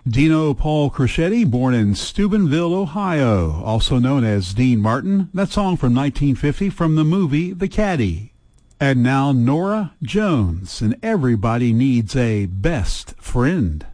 Dino Paul Crescetti, born in Steubenville, Ohio, also known as Dean Martin. That song from 1950 from the movie The Caddy. And now Norah Jones, and Everybody Needs a Best Friend.